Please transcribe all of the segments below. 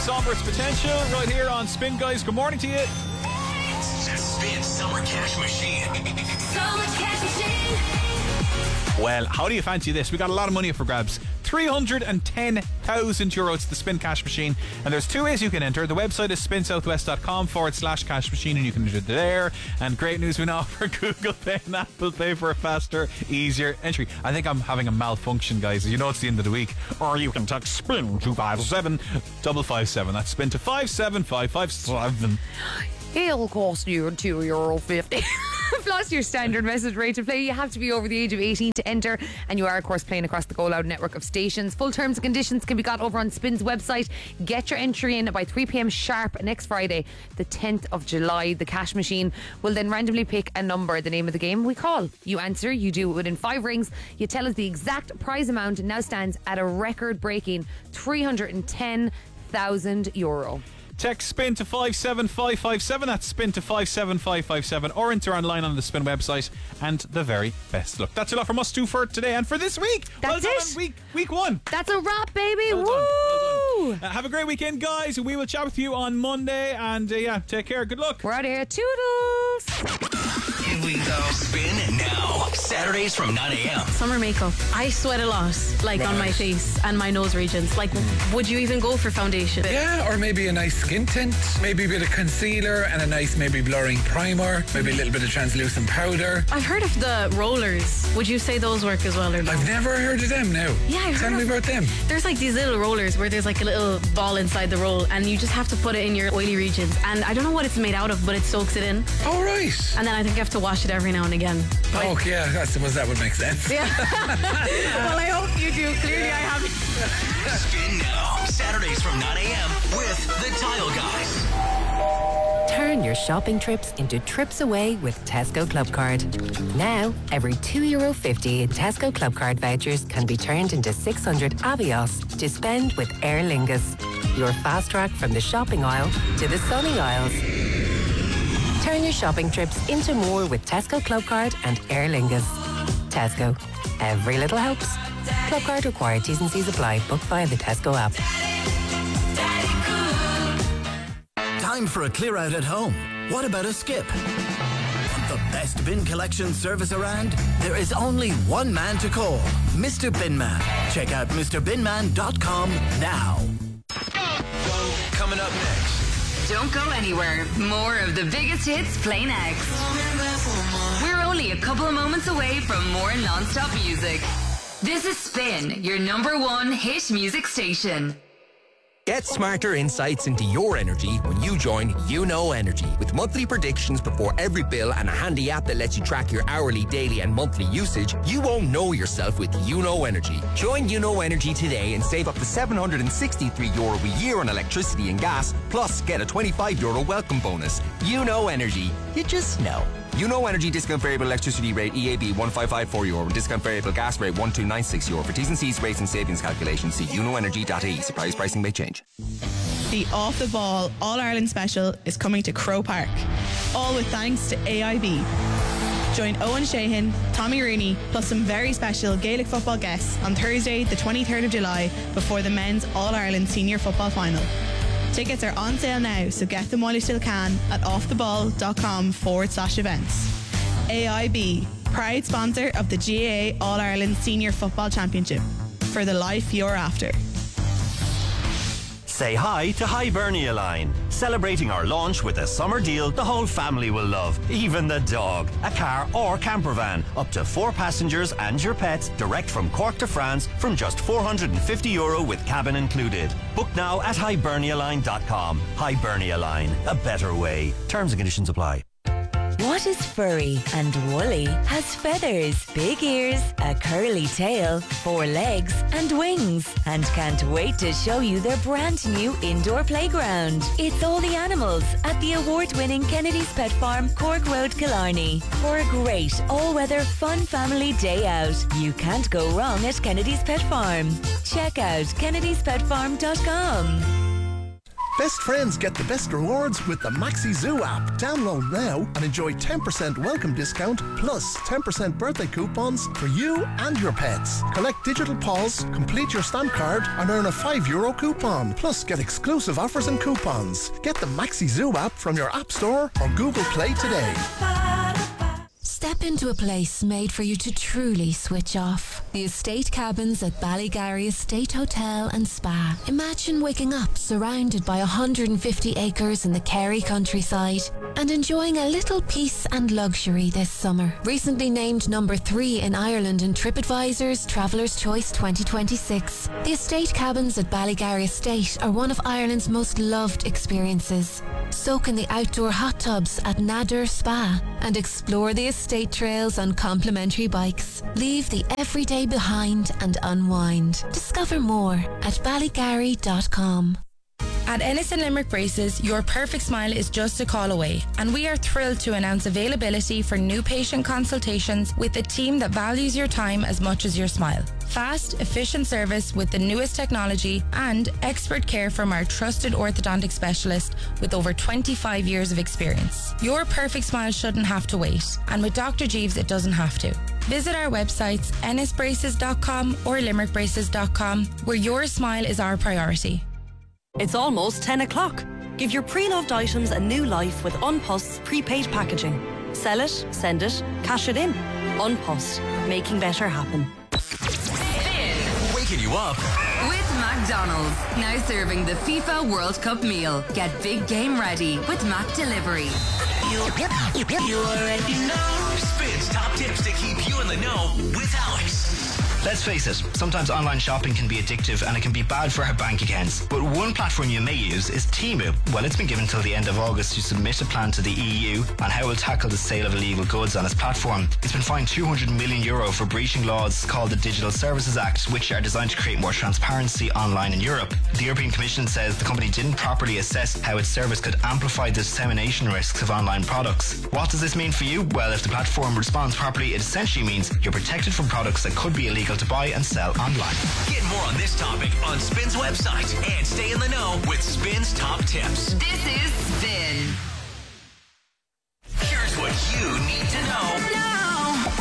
Somber's Potential right here on Spin, guys. Good morning to you. It's the Spin Summer Cash Machine. Summer Cash Machine. Well, how do you fancy this? We got a lot of money up for grabs. 310,000 euro. It's the Spin Cash Machine. And there's two ways you can enter. The website is spinsouthwest.com/cash machine, and you can enter there. And great news, we now offer Google Pay and Apple Pay for a faster, easier entry. I think I'm having a malfunction, guys. You know it's the end of the week. Or you can text SPIN to 57557. That's SPIN to 57557. It'll cost you €2.50. Plus your standard message rate to play. You have to be over the age of 18 to enter, and you are of course playing across the Go Loud network of stations. Full terms and conditions can be got over on Spin's website. Get your entry in by 3pm sharp next Friday, the 10th of July. The cash machine will then randomly pick a number, the name of the game we call. You answer, you do it within 5 rings. You tell us the exact prize amount. It now stands at a record-breaking €310,000. Text SPIN to 57557. That's SPIN to 57557, or enter online on the Spin website. And the very best luck. That's a lot from us two for today and for this week. That's well it. done, week one. That's a wrap, baby. Well Woo! done, well done. Have a great weekend, guys. We will chat with you on Monday. And take care. Good luck. We're out of here. Toodles. Here we go. Spin now. Saturdays from 9 a.m. Summer makeup. I sweat a lot, on my face and my nose regions. Would you even go for foundation? Yeah, or maybe a nice skin tint, maybe a bit of concealer and a nice maybe blurring primer, maybe a little bit of translucent powder. I've heard of the rollers. Would you say those work as well or no? I've never heard of them now. Yeah, Tell me about them. There's these little rollers where there's a little ball inside the roll, and you just have to put it in your oily regions. And I don't know what it's made out of, but it soaks it in. Oh, right. And then I think you have to wash it every now and again. Oh, yeah, I suppose that would make sense. Yeah. Well, I hope you do. Clearly, I haven't. Spin now. Saturdays from 9 a.m. with the Tile Guys. Turn your shopping trips into trips away with Tesco Clubcard. Now, every €2.50 in Tesco Clubcard vouchers can be turned into 600 Avios to spend with Aer Lingus. Your fast track from the shopping aisle to the sunny aisles. Turn your shopping trips into more with Tesco Clubcard and Aer Lingus. Tesco. Every little helps. Clubcard required. T's and C's apply. Book via the Tesco app. Time for a clear out at home. What about a skip? Want the best bin collection service around? There is only one man to call, Mr. Binman. Check out MrBinman.com now. Coming up next. Don't go anywhere. More of the biggest hits play next. We're only a couple of moments away from more non-stop music. This is Spin, your number one hit music station. Get smarter insights into your energy when you join YouKnow Energy. With monthly predictions before every bill and a handy app that lets you track your hourly, daily and monthly usage, you won't know yourself with YouKnow Energy. Join YouKnow Energy today and save up to €763 a year on electricity and gas, plus get a €25 welcome bonus. YouKnow Energy. You just know. YouKnow Energy discount variable electricity rate EAB €1554 and discount variable gas rate €1296. For T's and C's rates and savings calculations, see youknowenergy.ie. Suppliers pricing may change. The Off the Ball All-Ireland Special is coming to Crow Park. All with thanks to AIB. Join Owen Sheehan, Tommy Rooney, plus some very special Gaelic football guests on Thursday, the 23rd of July, before the men's All-Ireland Senior Football Final. Tickets are on sale now, so get them while you still can at offtheball.com/events. AIB, proud sponsor of the GAA All-Ireland Senior Football Championship. For the life you're after. Say hi to Hibernia Line. Celebrating our launch with a summer deal the whole family will love, even the dog. A car or camper van, up to 4 passengers and your pets, direct from Cork to France from just €450 with cabin included. Book now at hibernialine.com. Hibernia Line, a better way. Terms and conditions apply. What is furry and woolly, has feathers, big ears, a curly tail, 4 legs and wings, and can't wait to show you their brand new indoor playground. It's All the Animals at the award-winning Kennedy's Pet Farm, Cork Road, Killarney. For a great all-weather fun family day out, you can't go wrong at Kennedy's Pet Farm. Check out kennedyspetfarm.com. Best friends get the best rewards with the Maxi Zoo app. Download now and enjoy 10% welcome discount plus 10% birthday coupons for you and your pets. Collect digital paws, complete your stamp card and earn a €5 coupon. Plus get exclusive offers and coupons. Get the Maxi Zoo app from your App Store or Google Play today. Step into a place made for you to truly switch off. The Estate Cabins at Ballygarry Estate Hotel and Spa. Imagine waking up surrounded by 150 acres in the Kerry countryside and enjoying a little peace and luxury this summer. Recently named number 3 in Ireland in TripAdvisor's Traveller's Choice 2026. The Estate Cabins at Ballygarry Estate are one of Ireland's most loved experiences. Soak in the outdoor hot tubs at Nadir Spa and explore the estate trails on complimentary bikes. Leave the everyday behind and unwind. Discover more at ballygarry.com. At Ennis and Limerick Braces, your perfect smile is just a call away, and we are thrilled to announce availability for new patient consultations with a team that values your time as much as your smile. Fast, efficient service with the newest technology and expert care from our trusted orthodontic specialist with over 25 years of experience. Your perfect smile shouldn't have to wait, and with Dr. Jeeves it doesn't have to. Visit our websites ennisbraces.com or limerickbraces.com, where your smile is our priority. It's almost 10 o'clock. Give your pre-loved items a new life with Unpost's prepaid packaging. Sell it, send it, cash it in. Unpost, making better happen. Waking you up with McDonald's. Now serving the FIFA World Cup meal. Get big game ready with Mac Delivery. You already know. Spins top tips to keep you in the know with Alex. Let's face it, sometimes online shopping can be addictive and it can be bad for our bank accounts. But one platform you may use is Temu. Well, it's been given till the end of August to submit a plan to the EU on how it will tackle the sale of illegal goods on its platform. It's been fined €200 million for breaching laws called the Digital Services Act, which are designed to create more transparency online in Europe. The European Commission says the company didn't properly assess how its service could amplify the dissemination risks of online products. What does this mean for you? Well, if the platform responds properly, it essentially means you're protected from products that could be illegal to buy and sell online. Get more on this topic on Spin's website and stay in the know with Spin's top tips. This is Spin. Here's what you need to know.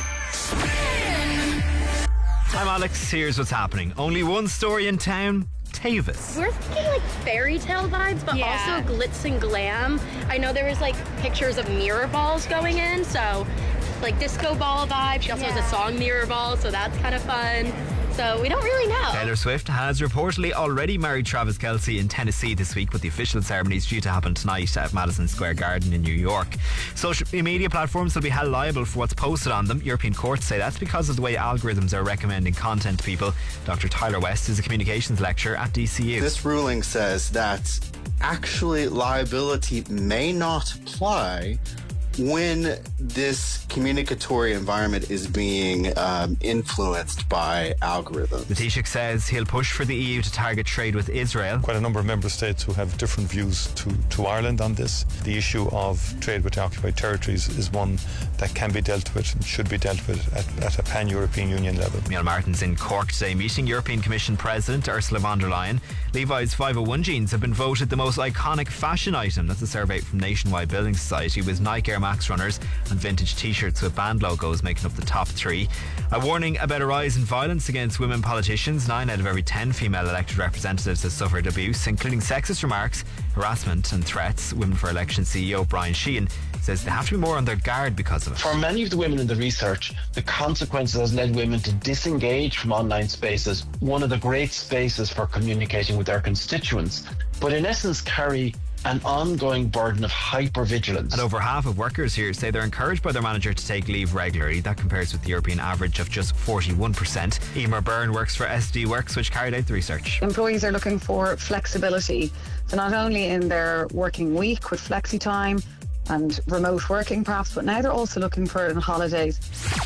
Spin. I'm Alex. Here's what's happening. Only one story in town. Tavis. We're thinking like fairy tale vibes, but also glitz and glam. I know there was like pictures of mirror balls going in, so like disco ball vibe. She also has a song Mirror Ball, so that's kind of fun. So we don't really know. Taylor Swift has reportedly already married Travis Kelce in Tennessee this week, but the official ceremony is due to happen tonight at Madison Square Garden in New York. Social media platforms will be held liable for what's posted on them. European courts say that's because of the way algorithms are recommending content to people. Dr. Tyler West is a communications lecturer at DCU. This ruling says that actually liability may not apply when this communicatory environment is being influenced by algorithms. The Taoiseach says he'll push for the EU to target trade with Israel. Quite a number of member states who have different views to Ireland on this. The issue of trade with the occupied territories is one that can be dealt with and should be dealt with at a pan-European Union level. Neil Martin's in Cork today meeting European Commission President Ursula von der Leyen. Levi's 501 jeans have been voted the most iconic fashion item. That's a survey from Nationwide Building Society, with Nike Air Max runners and vintage t-shirts with band logos making up the top 3. A warning about a rise in violence against women politicians. 9 out of every 10 female elected representatives have suffered abuse, including sexist remarks, harassment and threats. Women for Election CEO Brian Sheehan says they have to be more on their guard because of it. For many of the women in the research, the consequences has led women to disengage from online spaces, one of the great spaces for communicating with their constituents, but in essence carry an ongoing burden of hypervigilance. And over half of workers here say they're encouraged by their manager to take leave regularly. That compares with the European average of just 41%. Emer Byrne works for SD Works, which carried out the research. Employees are looking for flexibility, so not only in their working week with flexi time and remote working perhaps, but now they're also looking for it on holidays.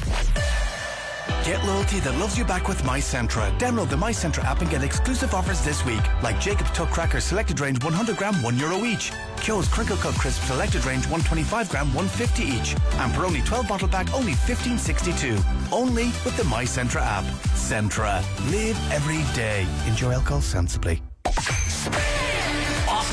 Get loyalty that loves you back with MyCentra. Download the MyCentra app and get exclusive offers this week, like Jacob's Tuck Crackers Selected Range 100 gram €1 each, Kyo's Crinkle Cut Crisp Selected Range 125 gram $1.50 each, and Peroni 12 bottle pack only $15.62. Only with the MyCentra app. Centra. Live every day. Enjoy alcohol sensibly. Off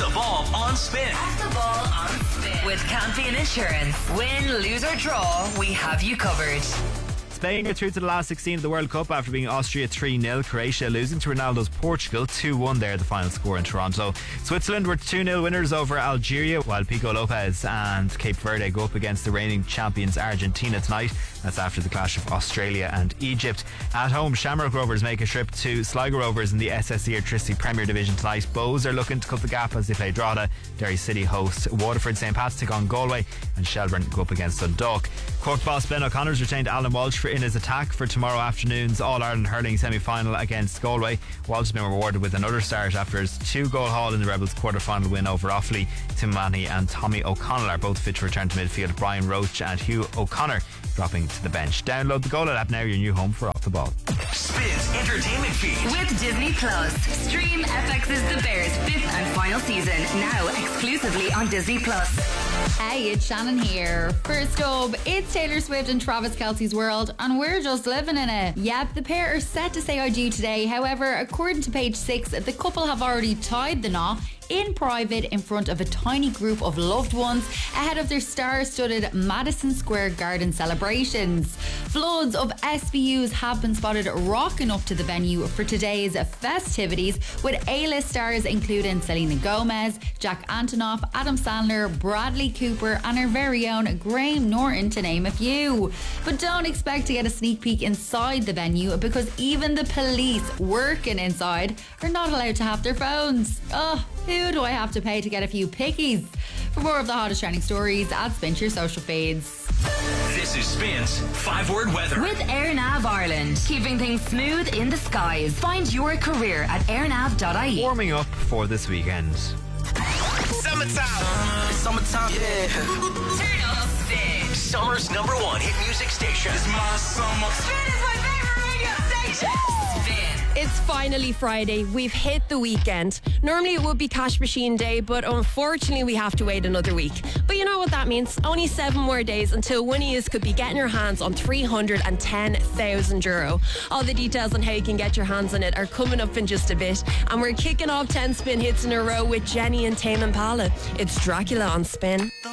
Spin. Off the ball on Spin. With Campion Insurance. Win, lose or draw, we have you covered. Spain get through to the last 16 of the World Cup after beating Austria 3-0. Croatia losing to Ronaldo's Portugal 2-1 there, the final score in Toronto. Switzerland were 2-0 winners over Algeria, while Pico Lopez and Cape Verde go up against the reigning champions Argentina tonight. That's after the clash of Australia and Egypt. At home, Shamrock Rovers make a trip to Sligo Rovers in the SSE Electricity Premier Division tonight. Bows are looking to cut the gap as they play Drogheda. Derry City host Waterford. St Pat's take on Galway, and Shelbourne go up against Dundalk. Cork boss Ben O'Connor's retained Alan Walsh in his attack for tomorrow afternoon's All-Ireland hurling semi-final against Galway. Walsh has been rewarded with another start after his 2-goal haul in the Rebels' quarter-final win over Offaly. Tim Mahoney and Tommy O'Connell are both fit to return to midfield. Brian Roach and Hugh O'Connor dropping to the bench. Download the Goal app now, your new home for Off the Ball. Spins entertainment feed with Disney Plus. Stream FX's The Bears' 5th and final season now exclusively on Disney Plus. Hey, it's Shannon here. First up, it's Taylor Swift and Travis Kelce's world, and we're just living in it. Yep, the pair are set to say adieu today. However, according to Page 6, the couple have already tied the knot in private in front of a tiny group of loved ones ahead of their star-studded Madison Square Garden celebrations. Floods of SVUs have been spotted rocking up to the venue for today's festivities, with A-list stars including Selena Gomez, Jack Antonoff, Adam Sandler, Bradley Cooper and our very own Graham Norton, to name a few. But don't expect to get a sneak peek inside the venue, because even the police working inside are not allowed to have their phones. Who do I have to pay to get a few pickies? For more of the hottest trending stories, add Spin to your social feeds. This is Spin's 5-word weather. With AirNav Ireland, keeping things smooth in the skies. Find your career at airnav.ie. Warming up for this weekend. Summertime. Summertime. Yeah. Turn up Spin. Summer's #1 hit music station. It's my summer. Spin is my favorite radio station. Spin. It's finally Friday. We've hit the weekend. Normally it would be Cash Machine Day, but unfortunately we have to wait another week. But you know what that means? Only 7 more days until one of you could be getting your hands on €310,000. All the details on how you can get your hands on it are coming up in just a bit. And we're kicking off 10 Spin hits in a row with Jenny and Tame Impala. It's Dracula on Spin.